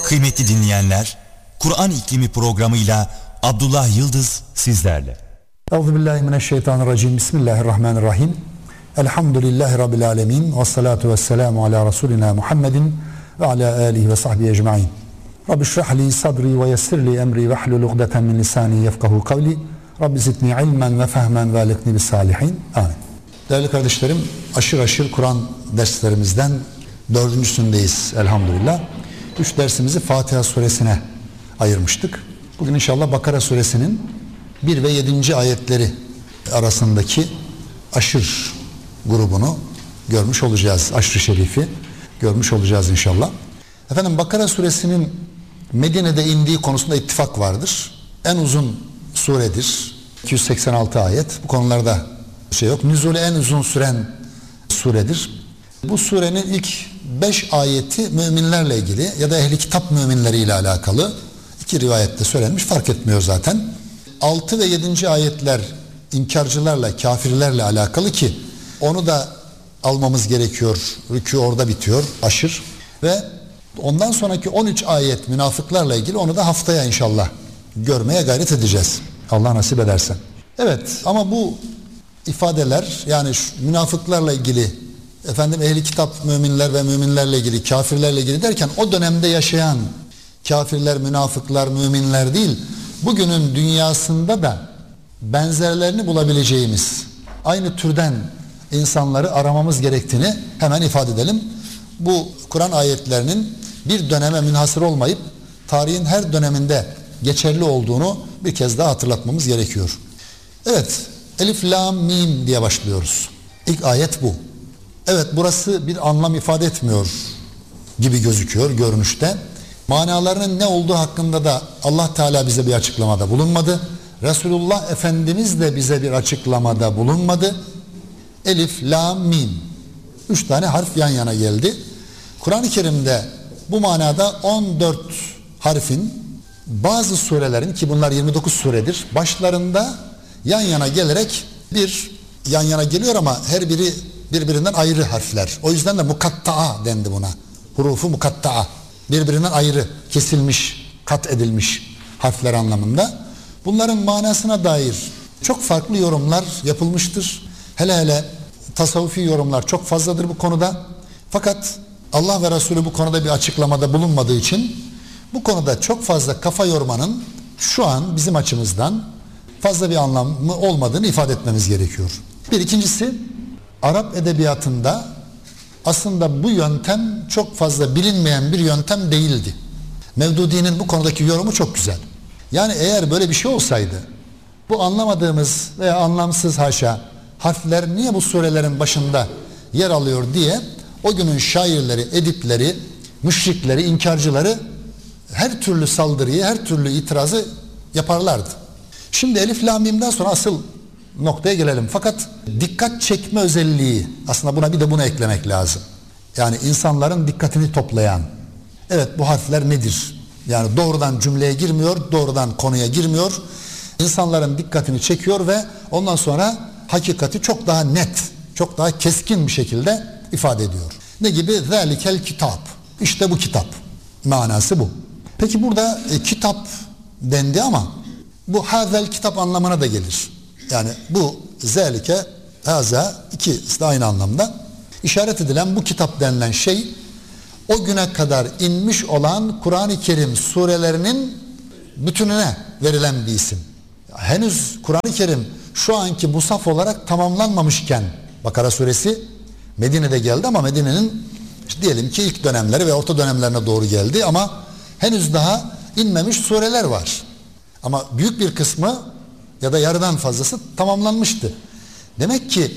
Kıymetli dinleyenler, Kur'an İklimi programıyla Abdullah Yıldız sizlerle. Euzubillahimineşşeytanirracim. Bismillahirrahmanirrahim. Elhamdülillahi Rabbil alemin. Ve salatu ve selamu ala Resulina Muhammedin ve ala alihi ve sahbihi ecma'in. Rabbi şrahli sadri ve yessirli emri ve hlul ugdeten min lisani yefkahu kavli. Rabbi zidni ilmen ve fehmen ve alikni bis salihin. Amin. Değerli kardeşlerim, aşır Kur'an derslerimizden dördüncüsündeyiz elhamdülillah. 3 dersimizi Fatiha suresine ayırmıştık. Bugün inşallah Bakara suresinin 1 ve 7. ayetleri arasındaki aşır grubunu görmüş olacağız. Aşr-ı Şerif'i görmüş olacağız inşallah. Efendim, Bakara suresinin Medine'de indiği konusunda ittifak vardır. En uzun suredir. 286 ayet. Bu konularda şey yok. Nüzulü en uzun süren suredir. Bu surenin ilk 5 ayeti müminlerle ilgili ya da ehli kitap müminleriyle alakalı. 2 rivayette söylenmiş, fark etmiyor zaten. 6 ve 7. ayetler inkarcılarla, kafirlerle alakalı ki onu da almamız gerekiyor. Rükû orada bitiyor, aşır. Ve ondan sonraki 13 ayet münafıklarla ilgili, onu da haftaya inşallah görmeye gayret edeceğiz. Allah nasip ederse. Evet, ama bu ifadeler, yani münafıklarla ilgili, ehli kitap müminler ve müminlerle ilgili, kafirlerle ilgili derken o dönemde yaşayan kafirler, münafıklar, müminler değil, bugünün dünyasında da benzerlerini bulabileceğimiz aynı türden insanları aramamız gerektiğini hemen ifade edelim. Bu Kur'an ayetlerinin bir döneme münhasır olmayıp tarihin her döneminde geçerli olduğunu bir kez daha hatırlatmamız gerekiyor. Evet, Elif, Lam, Mim diye başlıyoruz. İlk ayet bu. Evet, burası bir anlam ifade etmiyor gibi gözüküyor görünüşte. Manalarının ne olduğu hakkında da Allah Teala bize bir açıklamada bulunmadı. Resulullah Efendimiz de bize bir açıklamada bulunmadı. Elif, Lam, Mim. 3 tane harf yan yana geldi. Kur'an-ı Kerim'de bu manada 14 harfin bazı surelerin, ki bunlar 29 suredir, başlarında yan yana gelerek bir yan yana geliyor ama her biri birbirinden ayrı harfler. O yüzden de mukatta'a dendi buna. Hurufu mukatta'a. Birbirinden ayrı, kesilmiş, kat edilmiş harfler anlamında. Bunların manasına dair çok farklı yorumlar yapılmıştır. Hele tasavvufi yorumlar çok fazladır bu konuda. Fakat Allah ve Resulü bu konuda bir açıklamada bulunmadığı için bu konuda çok fazla kafa yormanın şu an bizim açımızdan fazla bir anlamı olmadığını ifade etmemiz gerekiyor. İkincisi, Arap edebiyatında aslında bu yöntem çok fazla bilinmeyen bir yöntem değildi. Mevdudi'nin bu konudaki yorumu çok güzel. Yani eğer böyle bir şey olsaydı, bu anlamadığımız veya anlamsız haşa harfler niye bu surelerin başında yer alıyor diye o günün şairleri, edipleri, müşrikleri, inkarcıları her türlü saldırıyı, her türlü itirazı yaparlardı. Şimdi Elif, Lam, Mim'den sonra asıl noktaya gelelim. Fakat dikkat çekme özelliği, aslında buna bir de bunu eklemek lazım. Yani insanların dikkatini toplayan, evet bu harfler nedir? Yani doğrudan cümleye girmiyor, doğrudan konuya girmiyor. İnsanların dikkatini çekiyor ve ondan sonra hakikati çok daha net, çok daha keskin bir şekilde ifade ediyor. Ne gibi? Zalikel kitap. İşte bu kitap. Manası bu. Peki burada kitap dendi ama bu hazel kitap anlamına da gelir. Yani bu zelike, haza, ikisi de aynı anlamda. İşaret edilen bu kitap denilen şey, o güne kadar inmiş olan Kur'an-ı Kerim surelerinin bütününe verilen bir isim. Henüz Kur'an-ı Kerim şu anki musaf olarak tamamlanmamışken, Bakara suresi Medine'de geldi ama Medine'nin işte diyelim ki ilk dönemleri ve orta dönemlerine doğru geldi ama henüz daha inmemiş sureler var. Ama büyük bir kısmı ya da yarıdan fazlası tamamlanmıştı. Demek ki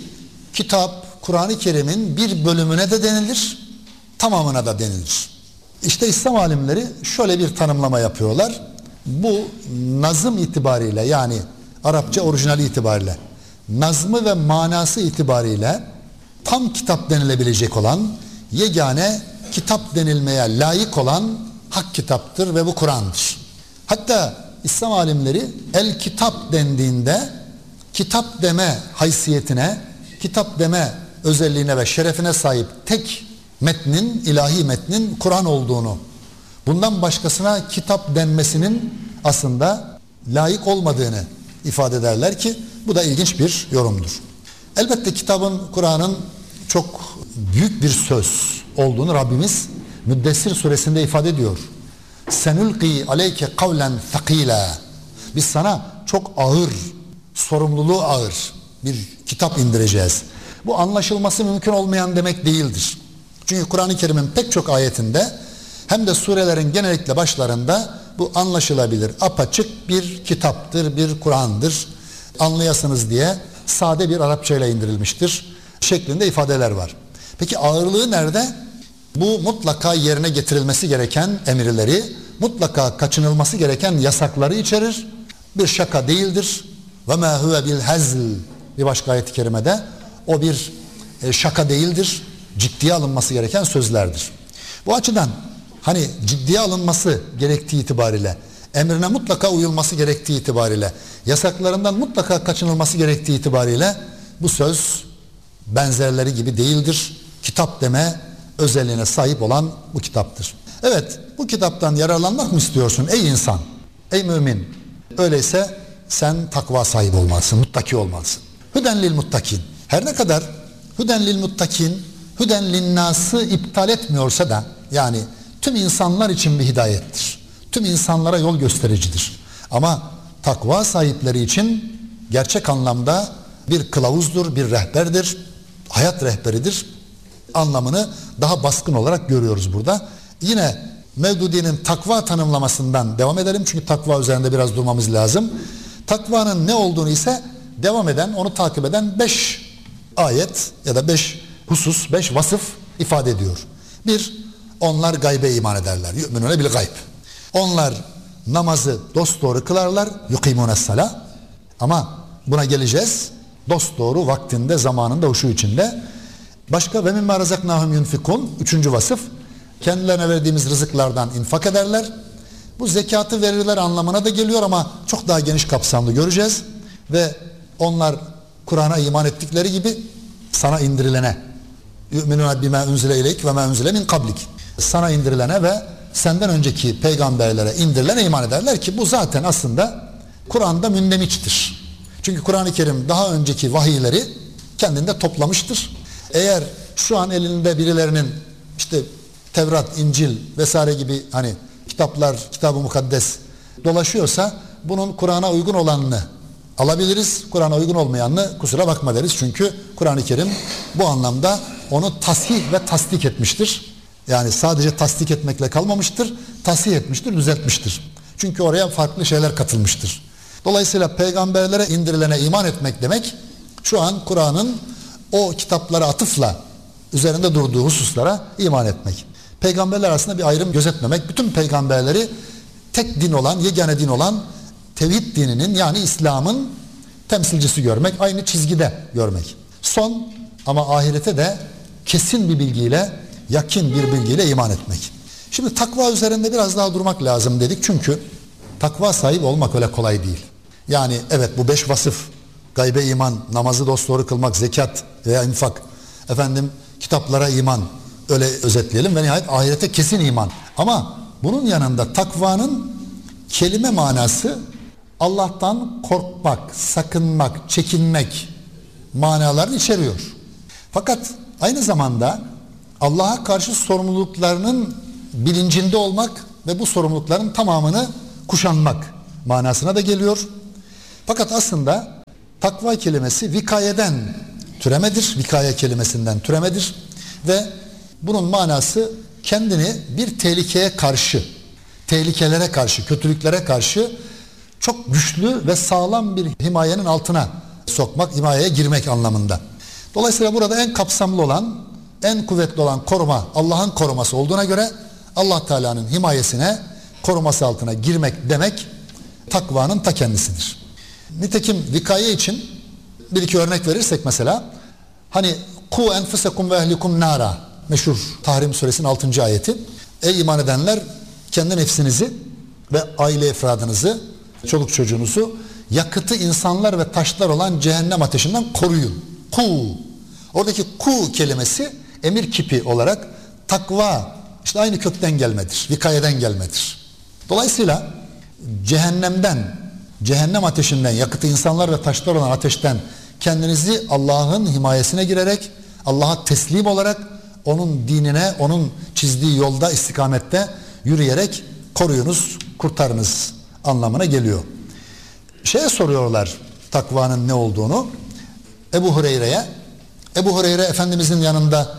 kitap, Kur'an-ı Kerim'in bir bölümüne de denilir, tamamına da denilir. İşte İslam alimleri şöyle bir tanımlama yapıyorlar. Bu nazım itibariyle, yani Arapça orijinali itibariyle, nazmı ve manası itibariyle tam kitap denilebilecek olan, yegane kitap denilmeye layık olan hak kitaptır ve bu Kur'an'dır. Hatta İslam alimleri el kitap dendiğinde kitap deme haysiyetine, kitap deme özelliğine ve şerefine sahip tek metnin, ilahi metnin Kur'an olduğunu, bundan başkasına kitap denmesinin aslında layık olmadığını ifade ederler ki bu da ilginç bir yorumdur. Elbette kitabın, Kur'an'ın çok büyük bir söz olduğunu Rabbimiz Müddessir suresinde ifade ediyor. Senülqi aleyke kavlen thakila. Biz sana çok ağır, sorumluluğu ağır bir kitap indireceğiz. Bu anlaşılması mümkün olmayan demek değildir. Çünkü Kur'an-ı Kerim'in pek çok ayetinde hem de surelerin genellikle başlarında bu anlaşılabilir, apaçık bir kitaptır, bir Kur'an'dır. Anlayasınız diye sade bir Arapçayla indirilmiştir şeklinde ifadeler var. Peki ağırlığı nerede? Bu mutlaka yerine getirilmesi gereken emirleri, mutlaka kaçınılması gereken yasakları içerir. Bir şaka değildir. Ve ma huve bil hazl. Bir başka ayet-i kerimede o bir şaka değildir. Ciddiye alınması gereken sözlerdir. Bu açıdan hani ciddiye alınması gerektiği itibariyle, emrine mutlaka uyulması gerektiği itibariyle, yasaklarından mutlaka kaçınılması gerektiği itibariyle bu söz benzerleri gibi değildir. Kitap deme özelliğine sahip olan bu kitaptır. Evet, bu kitaptan yararlanmak mı istiyorsun ey insan, ey mümin? Öyleyse sen takva sahibi olmalısın, muttaki olmalısın. Hüden lil muttakin. Her ne kadar hüden lil muttakin, hüden linnası iptal etmiyorsa da, yani tüm insanlar için bir hidayettir. Tüm insanlara yol göstericidir. Ama takva sahipleri için gerçek anlamda bir kılavuzdur, bir rehberdir, hayat rehberidir anlamını daha baskın olarak görüyoruz burada. Yine Mevdudi'nin takva tanımlamasından devam edelim. Çünkü takva üzerinde biraz durmamız lazım. Takvanın ne olduğunu ise devam eden, onu takip eden 5 ayet ya da 5 husus, 5 vasıf ifade ediyor. Bir, onlar gaybe iman ederler. Yu'minune bil gayb. Onlar namazı dosdoğru kılarlar. Yukimune's-salâh. Ama buna geleceğiz. Dosdoğru vaktinde, zamanında, huşu içinde. Başka ve mimmâ razaknâhum yunfikûn. 3. vasıf. Kendilerine verdiğimiz rızıklardan infak ederler. Bu zekatı verirler anlamına da geliyor ama çok daha geniş kapsamlı göreceğiz. Ve onlar Kur'an'a iman ettikleri gibi sana indirilene, yu'minûne bimâ unzile ileyk ve mâ unzile min kablik, sana indirilene ve senden önceki peygamberlere indirilene iman ederler ki bu zaten aslında Kur'an'da mündemiştir. Çünkü Kur'an-ı Kerim daha önceki vahiyleri kendinde toplamıştır. Eğer şu an elinde birilerinin işte Tevrat, İncil vesaire gibi hani kitaplar, Kitab-ı Mukaddes dolaşıyorsa bunun Kur'an'a uygun olanını alabiliriz. Kur'an'a uygun olmayanını kusura bakma deriz. Çünkü Kur'an-ı Kerim bu anlamda onu tasih ve tasdik etmiştir. Yani sadece tasdik etmekle kalmamıştır. Tasih etmiştir, düzeltmiştir. Çünkü oraya farklı şeyler katılmıştır. Dolayısıyla peygamberlere indirilene iman etmek demek şu an Kur'an'ın o kitaplara atıfla üzerinde durduğu hususlara iman etmek. Peygamberler arasında bir ayrım gözetmemek, bütün peygamberleri tek din olan, yegane din olan tevhid dininin yani İslam'ın temsilcisi görmek, aynı çizgide görmek. Son ama ahirete de kesin bir bilgiyle, yakin bir bilgiyle iman etmek. Şimdi takva üzerinde biraz daha durmak lazım dedik çünkü takva sahibi olmak öyle kolay değil. Yani evet bu 5 vasıf, gaybe iman, namazı dosdoğru kılmak, zekat veya infak, kitaplara iman, öyle özetleyelim ve nihayet ahirete kesin iman. Ama bunun yanında takvanın kelime manası Allah'tan korkmak, sakınmak, çekinmek manalarını içeriyor. Fakat aynı zamanda Allah'a karşı sorumluluklarının bilincinde olmak ve bu sorumlulukların tamamını kuşanmak manasına da geliyor. Fakat aslında takva kelimesi vikayeden türemedir, vikaye kelimesinden türemedir ve bunun manası kendini bir tehlikeye karşı, tehlikelere karşı, kötülüklere karşı çok güçlü ve sağlam bir himayenin altına sokmak, himayeye girmek anlamında. Dolayısıyla burada en kapsamlı olan, en kuvvetli olan koruma Allah'ın koruması olduğuna göre Allah Teala'nın himayesine, koruması altına girmek demek takvanın ta kendisidir. Nitekim vikaye için bir iki örnek verirsek mesela hani ku enfusekum ve ehlikum nara meşhur Tahrim suresinin 6. ayeti. Ey iman edenler kendi nefsinizi ve aile efradınızı, çoluk çocuğunuzu yakıtı insanlar ve taşlar olan cehennem ateşinden koruyun. Ku. Oradaki ku kelimesi emir kipi olarak takva işte aynı kökten gelmedir, vikayeden gelmedir. Dolayısıyla cehennem ateşinden, yakıtı insanlar ve taşlar olan ateşten kendinizi Allah'ın himayesine girerek, Allah'a teslim olarak, onun dinine, onun çizdiği yolda, istikamette yürüyerek koruyunuz, kurtarınız anlamına geliyor. Soruyorlar takvanın ne olduğunu Ebu Hureyre'ye. Ebu Hureyre Efendimizin yanında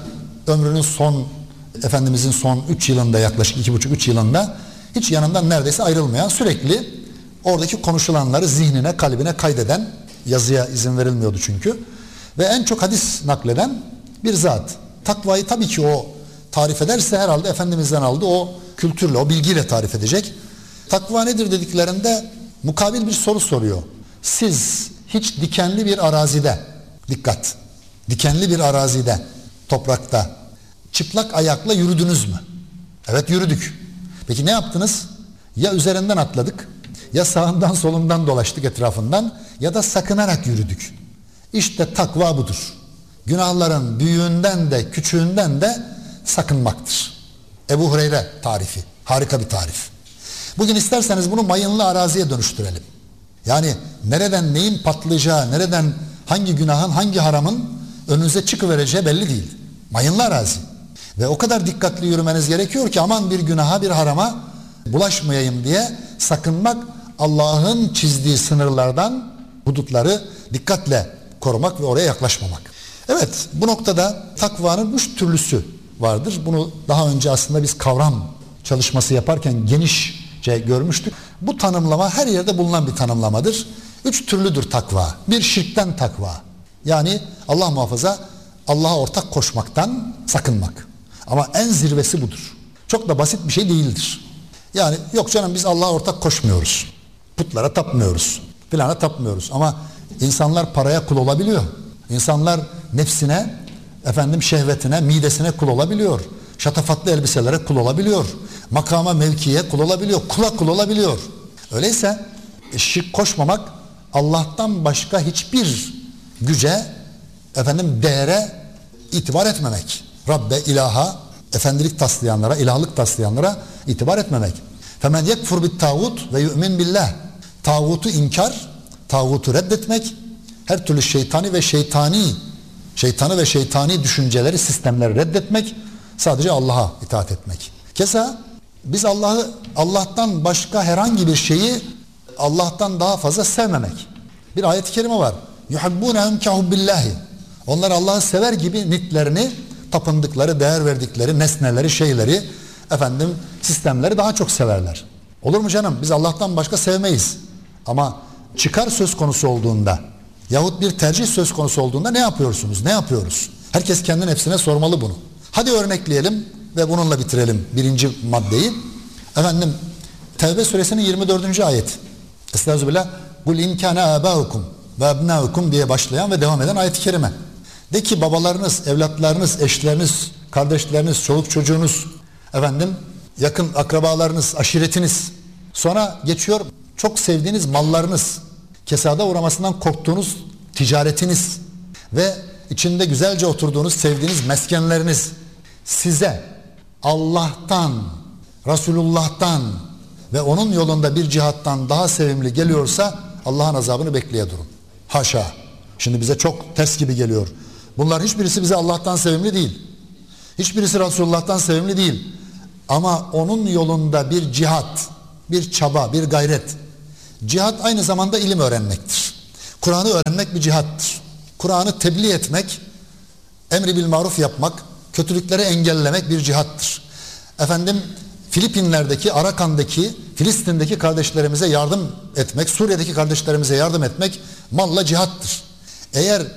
Efendimizin son 3 yılında, yaklaşık 2,5-3 yılında hiç yanından neredeyse ayrılmayan, sürekli oradaki konuşulanları zihnine, kalbine kaydeden, yazıya izin verilmiyordu çünkü, ve en çok hadis nakleden bir zat. Takvayı tabii ki o tarif ederse herhalde Efendimiz'den aldı, o kültürle, o bilgiyle tarif edecek. Takva nedir dediklerinde mukabil bir soru soruyor. Siz hiç dikenli bir arazide, dikkat, dikenli bir arazide, toprakta çıplak ayakla yürüdünüz mü? Evet, yürüdük. Peki ne yaptınız? Ya üzerinden atladık, ya sağından solundan dolaştık etrafından, ya da sakınarak yürüdük. İşte takva budur. Günahların büyüğünden de küçüğünden de sakınmaktır. Ebu Hureyre tarifi. Harika bir tarif. Bugün isterseniz bunu mayınlı araziye dönüştürelim. Yani nereden neyin patlayacağı, nereden hangi günahın, hangi haramın önünüze çıkıvereceği belli değil. Mayınlı arazi. Ve o kadar dikkatli yürümeniz gerekiyor ki aman bir günaha, bir harama bulaşmayayım diye sakınmak, Allah'ın çizdiği sınırlardan hudutları dikkatle korumak ve oraya yaklaşmamak. Evet, bu noktada takvanın 3 türlüsü vardır. Bunu daha önce aslında biz kavram çalışması yaparken genişçe görmüştük. Bu tanımlama her yerde bulunan bir tanımlamadır. 3 türlüdür takva. Bir, şirkten takva. Yani Allah muhafaza, Allah'a ortak koşmaktan sakınmak. Ama en zirvesi budur. Çok da basit bir şey değildir. Yani yok canım, biz Allah'a ortak koşmuyoruz. Putlara tapmıyoruz. Filana tapmıyoruz. Ama insanlar paraya kul olabiliyor. İnsanlar nefsine, şehvetine, midesine kul olabiliyor. Şatafatlı elbiselere kul olabiliyor. Makama, mevkiye kul olabiliyor. Kula kul olabiliyor. Öyleyse şirk koşmamak, Allah'tan başka hiçbir güce, değere itibar etmemek. Rabbe, ilaha, efendilik taslayanlara, ilahlık taslayanlara itibar etmemek. Femen yekfur bit tağut ve yu'min billah. Tağutu inkar, tağutu reddetmek, her türlü şeytani ve şeytani düşünceleri, sistemleri reddetmek, sadece Allah'a itaat etmek. Keza biz Allah'tan başka herhangi bir şeyi Allah'tan daha fazla sevmemek. Bir ayet-i kerime var. Yuhibbunehum kehubbillahi. Onlar Allah'ı sever gibi nitlerini, tapındıkları, değer verdikleri nesneleri, şeyleri, sistemleri daha çok severler. Olur mu canım? Biz Allah'tan başka sevmeyiz. Ama çıkar söz konusu olduğunda yahut bir tercih söz konusu olduğunda ne yapıyorsunuz? Ne yapıyoruz? Herkes kendi nefsine sormalı bunu. Hadi örnekleyelim ve bununla bitirelim birinci maddeyi. Tevbe suresinin 24. ayet. Estağfirullah. Kul in kana abaukum ve abnaukum diye başlayan ve devam eden ayet-i kerime. De ki babalarınız, evlatlarınız, eşleriniz, kardeşleriniz, çoluk çocuğunuz, yakın akrabalarınız, aşiretiniz. Sonra geçiyor, çok sevdiğiniz mallarınız, kesada uğramasından korktuğunuz ticaretiniz ve içinde güzelce oturduğunuz, sevdiğiniz meskenleriniz size Allah'tan, Resulullah'tan ve onun yolunda bir cihattan daha sevimli geliyorsa Allah'ın azabını bekleye durun. Haşa. Şimdi bize çok ters gibi geliyor. Bunların hiçbirisi bize Allah'tan sevimli değil. Hiçbirisi Resulullah'tan sevimli değil. Ama onun yolunda bir cihat, bir çaba, bir gayret. Cihat aynı zamanda ilim öğrenmektir. Kur'an'ı öğrenmek bir cihattır. Kur'an'ı tebliğ etmek, emri bil maruf yapmak, kötülükleri engellemek bir cihattır. Filipinler'deki, Arakan'daki, Filistin'deki kardeşlerimize yardım etmek, Suriye'deki kardeşlerimize yardım etmek malla cihattır. Eğer